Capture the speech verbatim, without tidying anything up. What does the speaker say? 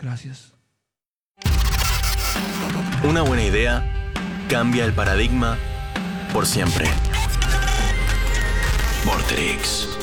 Gracias. Una buena idea cambia el paradigma por siempre. Vorterix.